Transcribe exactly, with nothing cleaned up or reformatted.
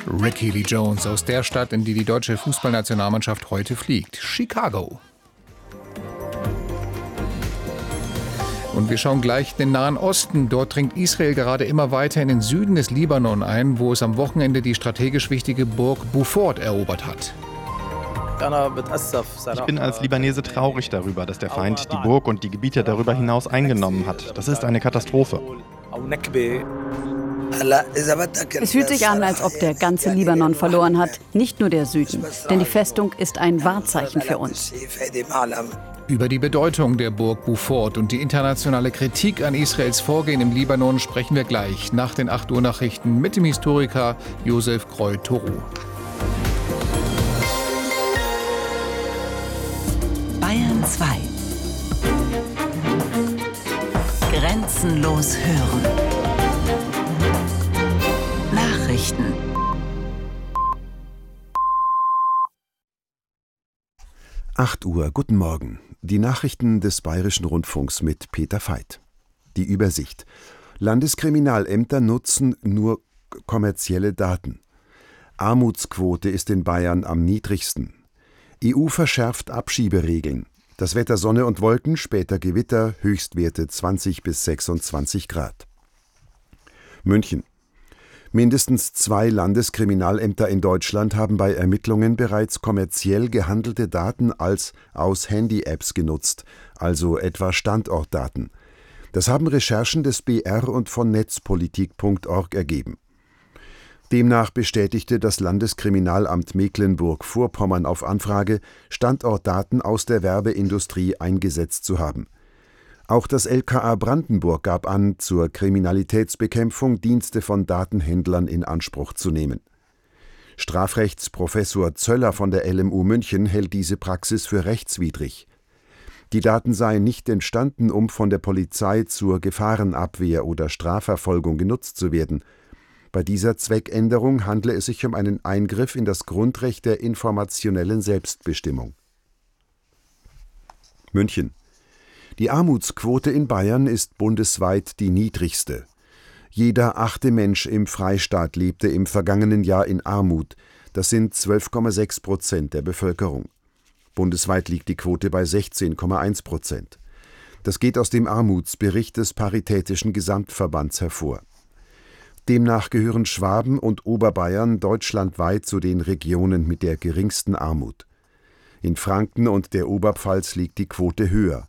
Ricky Lee Jones aus der Stadt, in die die deutsche Fußballnationalmannschaft heute fliegt, Chicago. Und wir schauen gleich in den Nahen Osten. Dort dringt Israel gerade immer weiter in den Süden des Libanon ein, wo es am Wochenende die strategisch wichtige Burg Beaufort erobert hat. Ich bin als Libanese traurig darüber, dass der Feind die Burg und die Gebiete darüber hinaus eingenommen hat. Das ist eine Katastrophe. Es fühlt sich an, als ob der ganze Libanon verloren hat, nicht nur der Süden. Denn die Festung ist ein Wahrzeichen für uns. Über die Bedeutung der Burg Beaufort und die internationale Kritik an Israels Vorgehen im Libanon sprechen wir gleich nach den acht Uhr Nachrichten mit dem Historiker Josef Kreu-Toru. Bayern zwei. Grenzenlos hören. Nachrichten. acht Uhr, guten Morgen. Die Nachrichten des Bayerischen Rundfunks mit Peter Veit. Die Übersicht. Landeskriminalämter nutzen nur kommerzielle Daten. Armutsquote ist in Bayern am niedrigsten. E U verschärft Abschieberegeln. Das Wetter Sonne und Wolken, später Gewitter, Höchstwerte zwanzig bis sechsundzwanzig Grad. München. Mindestens zwei Landeskriminalämter in Deutschland haben bei Ermittlungen bereits kommerziell gehandelte Daten als aus Handy-Apps genutzt, also etwa Standortdaten. Das haben Recherchen des B R und von netzpolitik punkt org ergeben. Demnach bestätigte das Landeskriminalamt Mecklenburg-Vorpommern auf Anfrage, Standortdaten aus der Werbeindustrie eingesetzt zu haben. Auch das L K A Brandenburg gab an, zur Kriminalitätsbekämpfung Dienste von Datenhändlern in Anspruch zu nehmen. Strafrechtsprofessor Zöller von der L M U München hält diese Praxis für rechtswidrig. Die Daten seien nicht entstanden, um von der Polizei zur Gefahrenabwehr oder Strafverfolgung genutzt zu werden. Bei dieser Zweckänderung handle es sich um einen Eingriff in das Grundrecht der informationellen Selbstbestimmung. München. Die Armutsquote in Bayern ist bundesweit die niedrigste. Jeder achte Mensch im Freistaat lebte im vergangenen Jahr in Armut. Das sind zwölf Komma sechs Prozent der Bevölkerung. Bundesweit liegt die Quote bei sechzehn Komma eins Prozent. Das geht aus dem Armutsbericht des Paritätischen Gesamtverbands hervor. Demnach gehören Schwaben und Oberbayern deutschlandweit zu den Regionen mit der geringsten Armut. In Franken und der Oberpfalz liegt die Quote höher.